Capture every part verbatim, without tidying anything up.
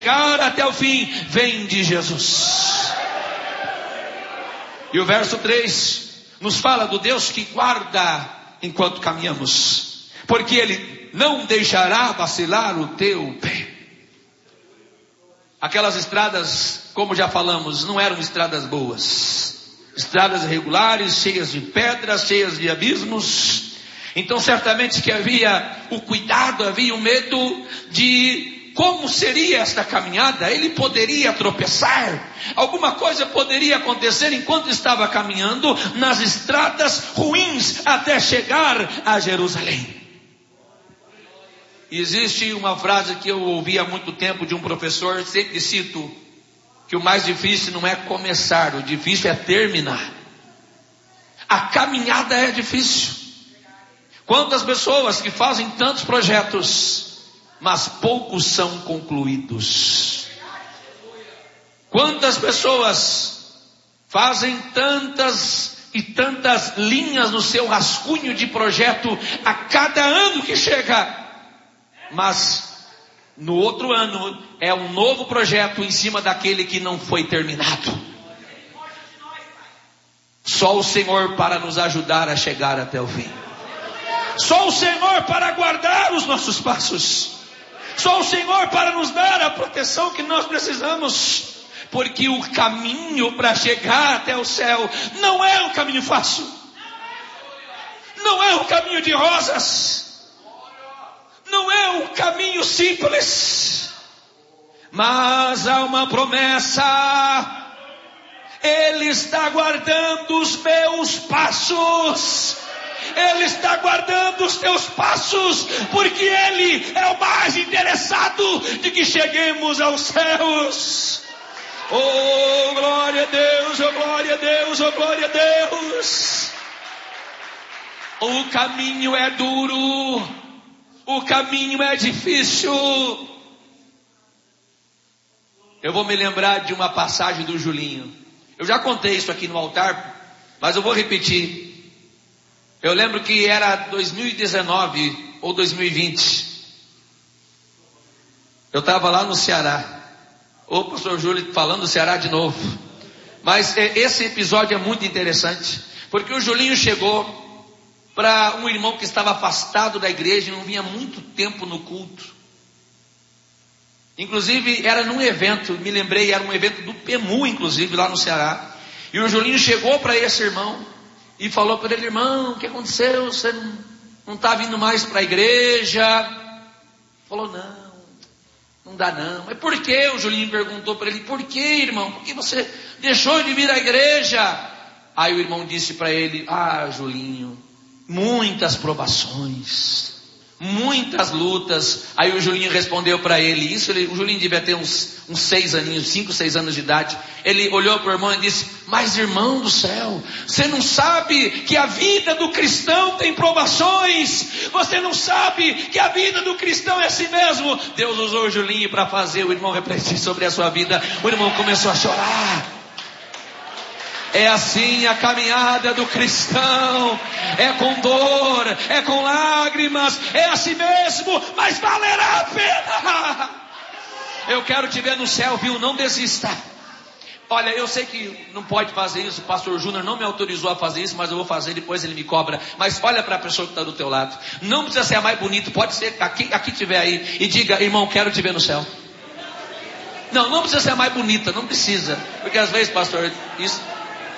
chegar até o fim vem de Jesus. E o verso três nos fala do Deus que guarda enquanto caminhamos, porque Ele não deixará vacilar o teu pé. Aquelas estradas, como já falamos, não eram estradas boas, estradas irregulares, cheias de pedras, cheias de abismos. Então certamente que havia o cuidado, havia o medo de como seria esta caminhada. Ele poderia tropeçar, alguma coisa poderia acontecer enquanto estava caminhando nas estradas ruins até chegar a Jerusalém. Existe uma frase que eu ouvi há muito tempo de um professor, sempre cito, que o mais difícil não é começar, o difícil é terminar. A caminhada é difícil. Quantas pessoas que fazem tantos projetos, mas poucos são concluídos. Quantas pessoas fazem tantas e tantas linhas no seu rascunho de projeto a cada ano que chega, mas no outro ano é um novo projeto em cima daquele que não foi terminado. Só o Senhor para nos ajudar a chegar até o fim. Só o Senhor para guardar os nossos passos. Só o Senhor para nos dar a proteção que nós precisamos. Porque o caminho para chegar até o céu não é um caminho fácil. Não é um caminho de rosas. Não é um caminho simples. Mas há uma promessa. Ele está guardando os meus passos. Ele está guardando os teus passos, porque Ele é o mais interessado de que cheguemos aos céus. Oh, glória a Deus, oh, glória a Deus, oh, glória a Deus. O caminho é duro, o caminho é difícil. Eu vou me lembrar de uma passagem do Julinho. Eu já contei isso aqui no altar, mas eu vou repetir. Eu lembro que era dois mil e dezenove ou dois mil e vinte. Eu estava lá no Ceará. O pastor Júlio falando do Ceará de novo. Mas esse episódio é muito interessante, porque o Julinho chegou para um irmão que estava afastado da igreja e não vinha muito tempo no culto. Inclusive era num evento, me lembrei, era um evento do P M U, inclusive lá no Ceará. E o Julinho chegou para esse irmão e falou para ele: irmão, o que aconteceu? Você não, não está vindo mais para a igreja? Falou: não, não dá não. Mas por que? O Julinho perguntou para ele: por que, irmão? Por que você deixou de vir à igreja? Aí o irmão disse para ele: ah, Julinho, muitas provações, muitas lutas. Aí o Julinho respondeu para ele, isso ele, o Julinho devia ter uns, uns seis aninhos, cinco, seis anos de idade. Ele olhou para o irmão e disse: mas irmão do céu, você não sabe que a vida do cristão tem provações? Você não sabe que a vida do cristão é assim mesmo? Deus usou o Julinho para fazer o irmão refletir sobre a sua vida. O irmão começou a chorar. É assim a caminhada do cristão, é com dor, é com lágrimas, é assim mesmo, mas valerá a pena. Eu quero te ver no céu, viu? Não desista. Olha, eu sei que não pode fazer isso, o pastor Júnior não me autorizou a fazer isso, mas eu vou fazer, depois ele me cobra. Mas olha para a pessoa que está do teu lado, não precisa ser a mais bonita, pode ser aqui, aqui tiver aí, e diga: irmão, quero te ver no céu. Não, não precisa ser a mais bonita, não precisa, porque às vezes, pastor, isso...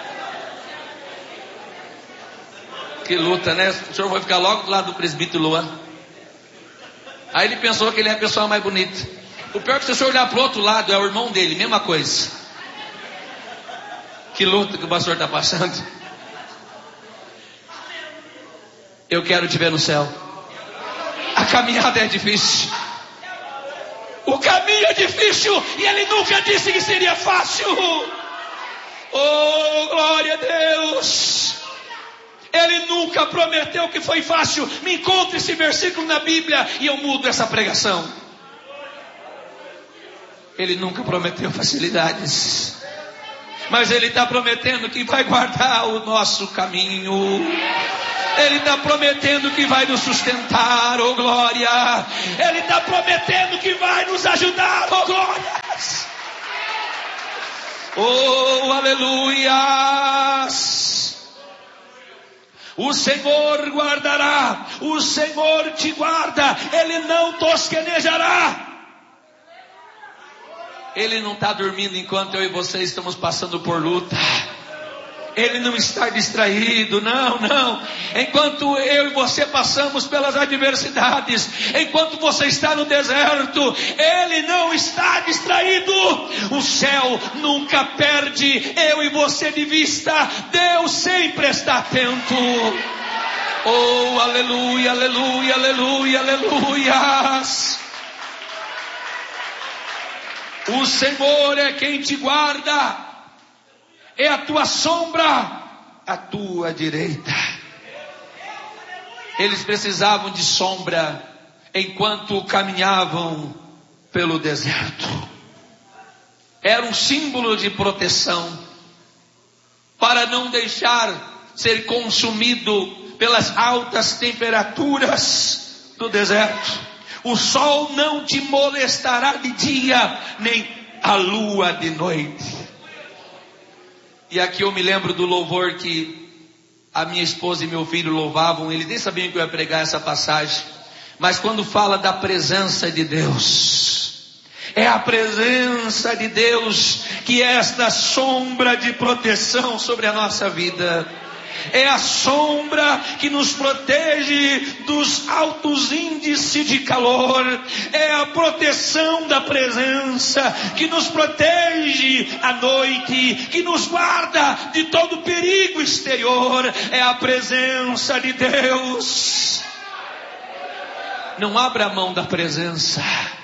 Que luta, né? O senhor vai ficar logo do lado do presbítero Luan. Aí ele pensou que ele é a pessoa mais bonita. O pior é que se o senhor olhar para o outro lado, é o irmão dele, mesma coisa. Que luta que o pastor está passando. Eu quero te ver no céu. A caminhada é difícil. O caminho é difícil e ele nunca disse que seria fácil. Oh, glória a Deus. Ele nunca prometeu que foi fácil. Me encontre esse versículo na Bíblia e eu mudo essa pregação. Ele nunca prometeu facilidades, mas Ele está prometendo que vai guardar o nosso caminho. Ele está prometendo que vai nos sustentar, oh glória. Ele está prometendo que vai nos ajudar, oh glória. Oh, aleluias. O Senhor guardará, o Senhor te guarda, Ele não tosquenejará. Ele não está dormindo enquanto eu e você estamos passando por luta. Ele não está distraído, não, não. Enquanto eu e você passamos pelas adversidades, enquanto você está no deserto, Ele não está distraído. O céu nunca perde eu e você de vista. Deus sempre está atento. Oh, aleluia, aleluia, aleluia, aleluias. O Senhor é quem te guarda. É a tua sombra, a tua direita. Eles precisavam de sombra enquanto caminhavam pelo deserto. Era um símbolo de proteção, para não deixar ser consumido pelas altas temperaturas do deserto. O sol não te molestará de dia, nem a lua de noite. E aqui eu me lembro do louvor que a minha esposa e meu filho louvavam. Eles nem sabiam que eu ia pregar essa passagem. Mas quando fala da presença de Deus, é a presença de Deus que é esta sombra de proteção sobre a nossa vida. É a sombra que nos protege dos altos índices de calor. É a proteção da presença que nos protege à noite, que nos guarda de todo perigo exterior. É a presença de Deus. Não abra mão da presença.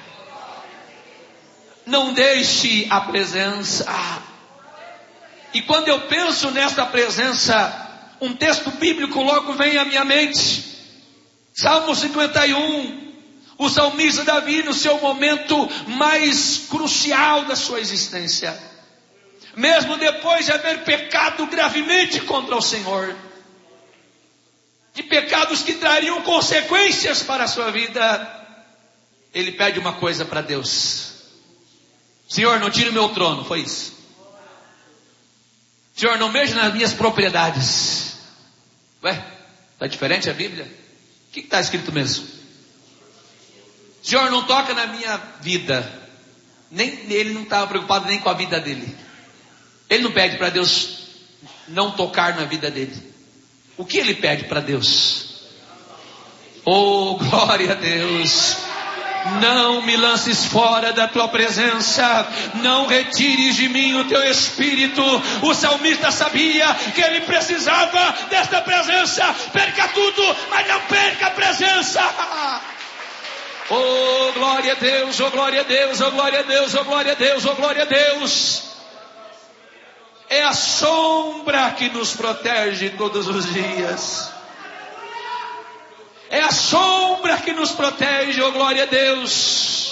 Não deixe a presença. E quando eu penso nesta presença, um texto bíblico logo vem à minha mente. Salmo cinquenta e um. O salmista Davi, no seu momento mais crucial da sua existência, mesmo depois de haver pecado gravemente contra o Senhor, de pecados que trariam consequências para a sua vida, ele pede uma coisa para Deus: Senhor, não tire o meu trono. Foi isso. Senhor, não mexa nas minhas propriedades. Ué, está diferente a Bíblia? O que está escrito mesmo? Senhor, não toca na minha vida. Nem ele não estava preocupado nem com a vida dele. Ele não pede para Deus não tocar na vida dele. O que ele pede para Deus? Oh, glória a Deus. Não me lances fora da tua presença. Não retires de mim o teu espírito. O salmista sabia que ele precisava desta presença. Perca tudo, mas não perca a presença. Oh, glória a Deus, oh glória a Deus, oh glória a Deus, oh glória a Deus, oh glória a Deus. É a sombra que nos protege todos os dias. É a sombra que nos protege, oh glória a Deus.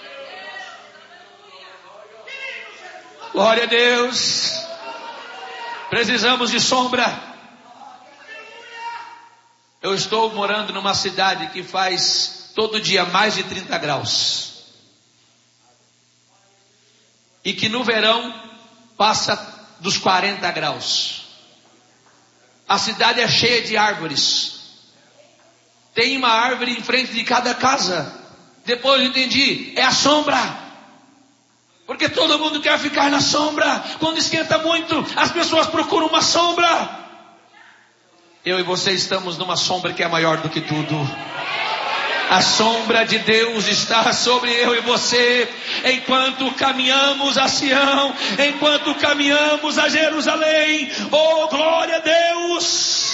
Glória a Deus. Precisamos de sombra. Eu estou morando numa cidade que faz todo dia mais de trinta graus. E que no verão passa dos quarenta graus. A cidade é cheia de árvores. Tem uma árvore em frente de cada casa. Depois eu entendi, é a sombra. Porque todo mundo quer ficar na sombra. Quando esquenta muito, as pessoas procuram uma sombra. Eu e você estamos numa sombra que é maior do que tudo. A sombra de Deus está sobre eu e você, enquanto caminhamos a Sião, enquanto caminhamos a Jerusalém. Oh, glória a Deus!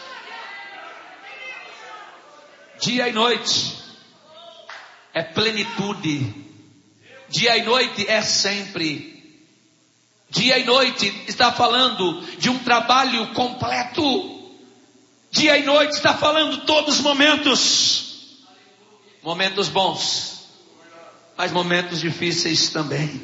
Dia e noite é plenitude. Dia e noite é sempre. Dia e noite está falando de um trabalho completo. Dia e noite está falando todos os momentos. Momentos bons, mas momentos difíceis também.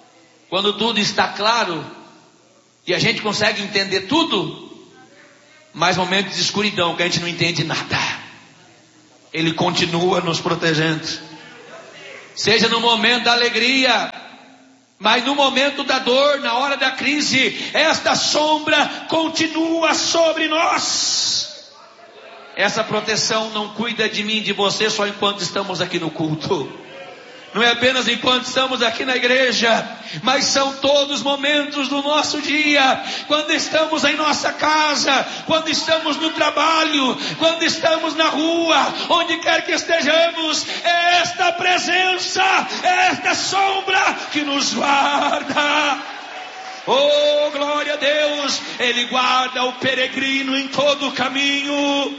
Quando tudo está claro e a gente consegue entender tudo, mas momentos de escuridão que a gente não entende nada, Ele continua nos protegendo. Seja no momento da alegria, mas no momento da dor, na hora da crise, esta sombra continua sobre nós. Essa proteção não cuida de mim e de você só enquanto estamos aqui no culto. Não é apenas enquanto estamos aqui na igreja, mas são todos os momentos do nosso dia, quando estamos em nossa casa, quando estamos no trabalho, quando estamos na rua, onde quer que estejamos, é esta presença, é esta sombra que nos guarda. Oh, glória a Deus, Ele guarda o peregrino em todo o caminho,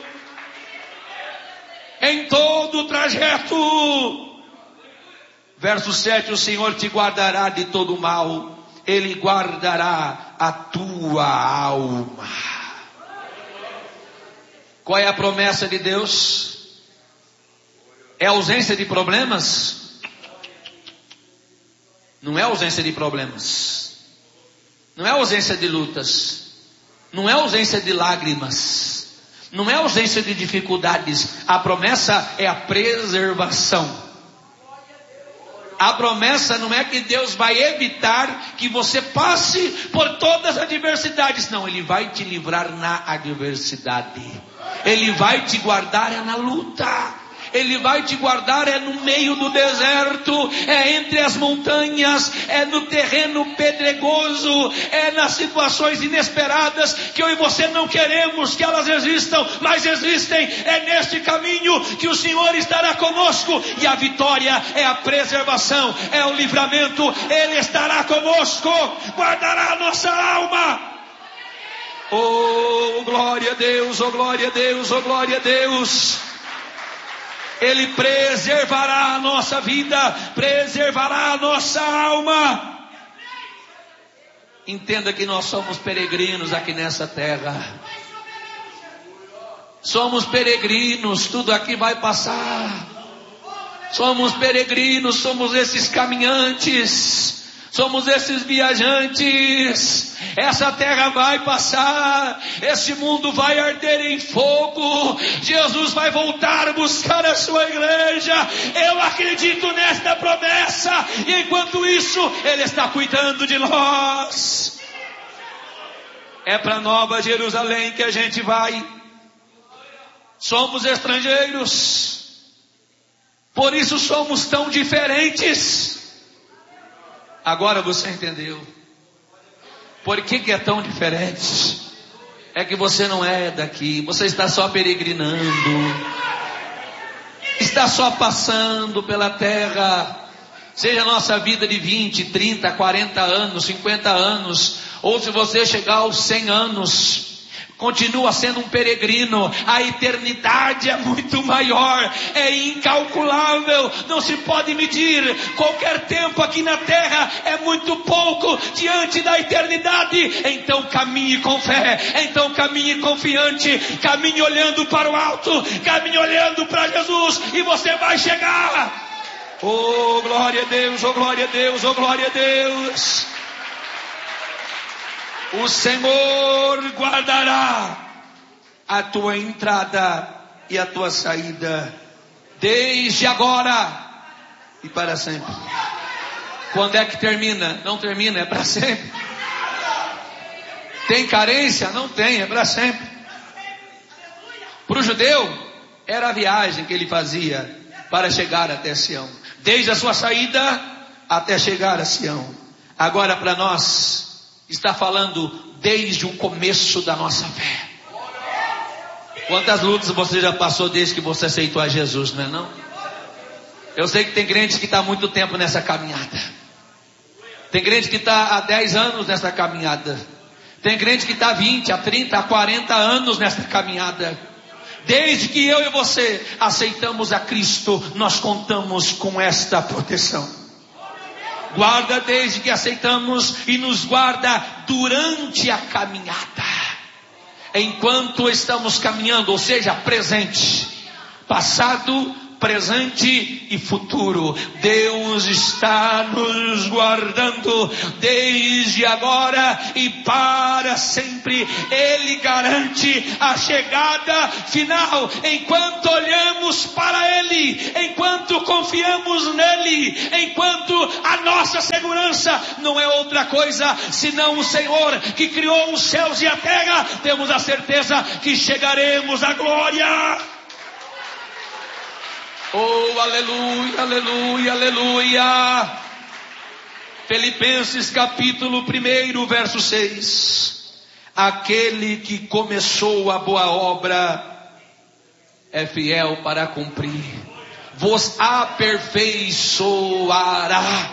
em todo o trajeto. Verso sete, o Senhor te guardará de todo mal, Ele guardará a tua alma. Qual é a promessa de Deus? É ausência de problemas? Não é ausência de problemas, não é ausência de lutas, não é ausência de lágrimas, não é ausência de dificuldades. A promessa é a preservação. A promessa não é que Deus vai evitar que você passe por todas as adversidades. Não, Ele vai te livrar na adversidade. Ele vai te guardar é na luta. Ele vai te guardar é no meio do deserto, é entre as montanhas, é no terreno pedregoso, é nas situações inesperadas que eu e você não queremos que elas existam, mas existem. É neste caminho que o Senhor estará conosco, e a vitória é a preservação, é o livramento. Ele estará conosco, guardará a nossa alma. Oh, glória a Deus, oh glória a Deus, oh glória a Deus. Ele preservará a nossa vida, preservará a nossa alma. Entenda que nós somos peregrinos aqui nessa terra. Somos peregrinos, tudo aqui vai passar. Somos peregrinos, somos esses caminhantes, somos esses viajantes. Essa terra vai passar, esse mundo vai arder em fogo. Jesus vai voltar buscar a sua igreja. Eu acredito nesta promessa, e enquanto isso Ele está cuidando de nós. É para Nova Jerusalém que a gente vai. Somos estrangeiros, por isso somos tão diferentes. Agora você entendeu por que que é tão diferente? É que você não é daqui, você está só peregrinando, está só passando pela terra. Seja a nossa vida de vinte, trinta, quarenta anos, cinquenta anos, ou se você chegar aos cem anos, continua sendo um peregrino. A eternidade é muito maior, é incalculável, não se pode medir. Qualquer tempo aqui na terra é muito pouco diante da eternidade. Então caminhe com fé, então caminhe confiante, caminhe olhando para o alto, caminhe olhando para Jesus, e você vai chegar. Oh, glória a Deus, oh glória a Deus, oh glória a Deus. O Senhor guardará a tua entrada e a tua saída, desde agora e para sempre. Quando é que termina? Não termina, é para sempre. Tem carência? Não tem, é para sempre. Para o judeu, era a viagem que ele fazia para chegar até Sião, desde a sua saída até chegar a Sião. Agora para nós, está falando desde o começo da nossa fé. Quantas lutas você já passou desde que você aceitou a Jesus, não é não? Eu sei que tem crente que está há muito tempo nessa caminhada. Tem crente que está há dez anos nessa caminhada. Tem crente que está há vinte, há trinta, há quarenta anos nessa caminhada. Desde que eu e você aceitamos a Cristo, nós contamos com esta proteção. Guarda desde que aceitamos e nos guarda durante a caminhada. Enquanto estamos caminhando, ou seja, presente, passado, presente e futuro. Deus está nos guardando desde agora e para sempre. Ele garante a chegada final. Enquanto olhamos para Ele, enquanto confiamos nele, enquanto a nossa segurança não é outra coisa senão o Senhor que criou os céus e a terra, temos a certeza que chegaremos à glória. Oh, aleluia, aleluia, aleluia. Filipenses capítulo um, verso seis. Aquele que começou a boa obra é fiel para cumprir. Vos aperfeiçoará.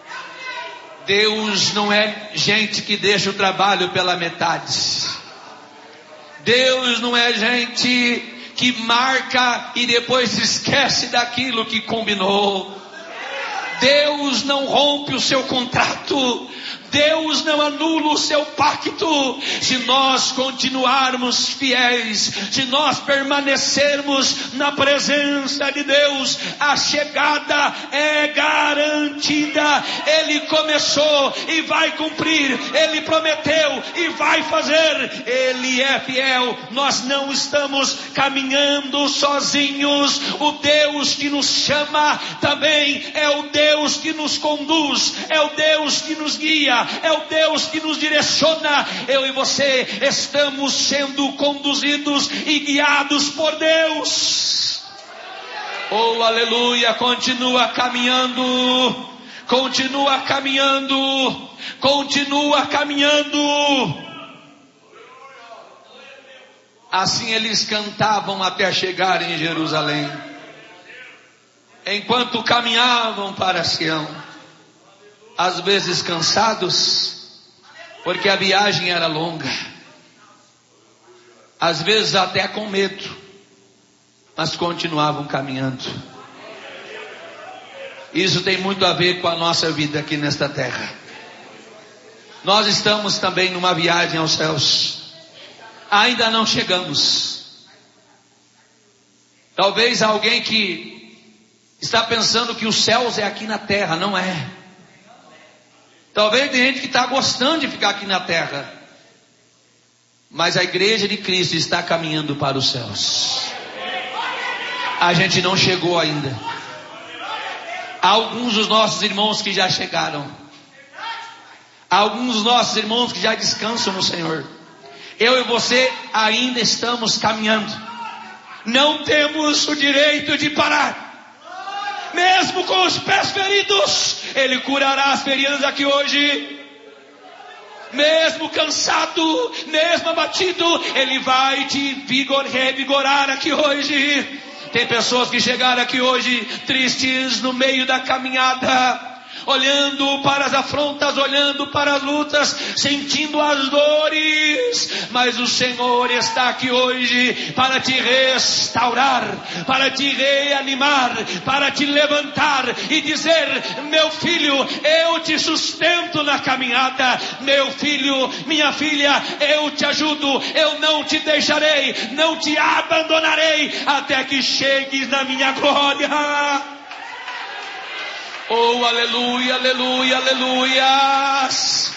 Deus não é gente que deixa o trabalho pela metade. Deus não é gente que marca e depois se esquece daquilo que combinou. Deus não rompe o seu contrato. Deus não anula o seu pacto. Se nós continuarmos fiéis, se nós permanecermos na presença de Deus, a chegada é garantida. Ele começou e vai cumprir. Ele prometeu e vai fazer. Ele é fiel. Nós não estamos caminhando sozinhos. O Deus que nos chama também é o Deus que nos conduz, é o Deus que nos guia, é o Deus que nos direciona. Eu e você estamos sendo conduzidos e guiados por Deus. Oh, aleluia. Continua caminhando, continua caminhando, continua caminhando. Assim eles cantavam até chegar em Jerusalém, enquanto caminhavam para Sião, às vezes cansados, porque a viagem era longa, às vezes até com medo, mas continuavam caminhando. Isso tem muito a ver com a nossa vida aqui nesta terra. Nós estamos também numa viagem aos céus, ainda não chegamos. Talvez alguém que está pensando que os céus é aqui na terra, não é. Talvez tem gente que está gostando de ficar aqui na terra, mas a igreja de Cristo está caminhando para os céus. A gente não chegou ainda. Há alguns dos nossos irmãos que já chegaram. Há alguns dos nossos irmãos que já descansam no Senhor. Eu e você ainda estamos caminhando. Não temos o direito de parar. Mesmo com os pés feridos, Ele curará as feridas aqui hoje. Mesmo cansado, mesmo abatido, Ele vai te vigor, revigorar aqui hoje. Tem pessoas que chegaram aqui hoje tristes no meio da caminhada, olhando para as afrontas, olhando para as lutas, sentindo as dores, mas o Senhor está aqui hoje para te restaurar, para te reanimar, para te levantar e dizer: meu filho, eu te sustento na caminhada, meu filho, minha filha, eu te ajudo, eu não te deixarei, não te abandonarei, até que chegues na minha glória. Oh, aleluia, aleluia, aleluias.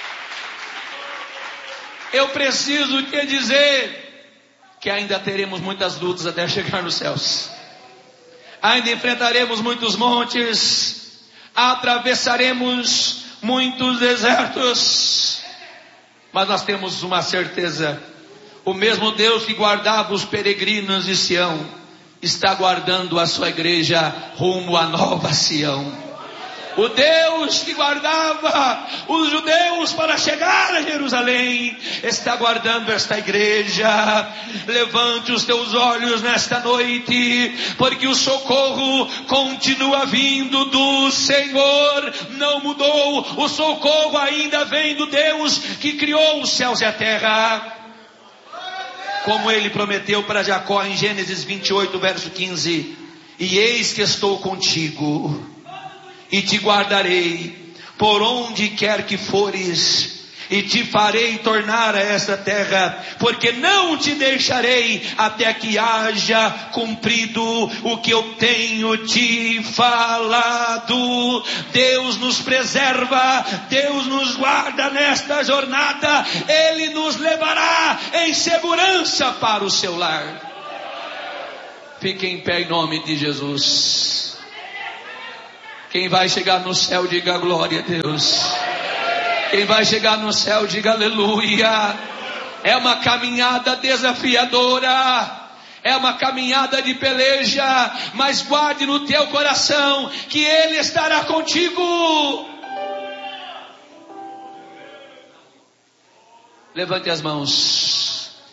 Eu preciso te dizer que ainda teremos muitas lutas até chegar nos céus. Ainda enfrentaremos muitos montes, atravessaremos muitos desertos, mas nós temos uma certeza: o mesmo Deus que guardava os peregrinos de Sião está guardando a sua igreja rumo à nova Sião. O Deus que guardava os judeus para chegar a Jerusalém está guardando esta igreja. Levante os teus olhos nesta noite, porque o socorro continua vindo do Senhor. Não mudou, o socorro ainda vem do Deus que criou os céus e a terra, como Ele prometeu para Jacó em Gênesis vinte e oito, verso quinze: e eis que estou contigo, e te guardarei por onde quer que fores, e te farei tornar a esta terra, porque não te deixarei até que haja cumprido o que eu tenho te falado. Deus nos preserva, Deus nos guarda nesta jornada, Ele nos levará em segurança para o seu lar. Fique em pé em nome de Jesus. Quem vai chegar no céu, diga glória a Deus. Quem vai chegar no céu, diga aleluia. É uma caminhada desafiadora, é uma caminhada de peleja, mas guarde no teu coração que Ele estará contigo. Levante as mãos.